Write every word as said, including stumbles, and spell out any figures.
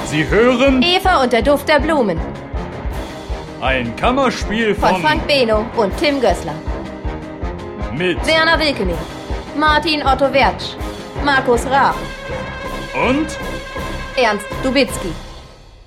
Sie hören Eva und der Duft der Blumen ein Kammerspiel von von, Frank Beno und Tim Gößler. mit Werner Wilkening, Martin Otto Wertsch, Markus Raab, und Ernst Dubitzky.